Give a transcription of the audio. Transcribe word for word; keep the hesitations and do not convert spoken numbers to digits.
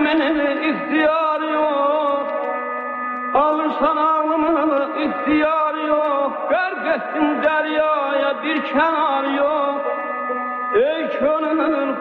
Sevmenin ihtiyar yok, alırsan ağlımı ihtiyar yok. Gark ettin deryaya bir kenar yok. Ey könül